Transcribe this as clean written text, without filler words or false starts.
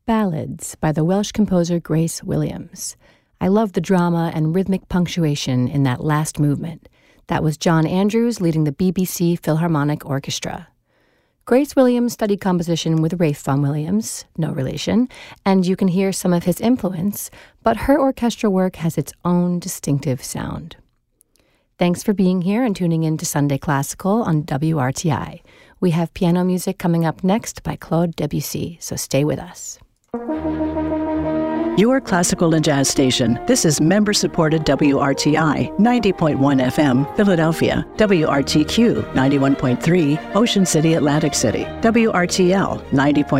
Ballads by the Welsh composer Grace Williams. I love the drama and rhythmic punctuation in that last movement. That was John Andrews leading the BBC Philharmonic Orchestra. Grace Williams studied composition with Ralph Vaughan Williams, no relation, and you can hear some of his influence, but her orchestral work has its own distinctive sound. Thanks for being here and tuning in to Sunday Classical on WRTI. We have piano music coming up next by Claude Debussy, so stay with us. Your classical and jazz station. This is member-supported WRTI, 90.1 FM, Philadelphia, WRTQ, 91.3, Ocean City, Atlantic City, WRTL, 90.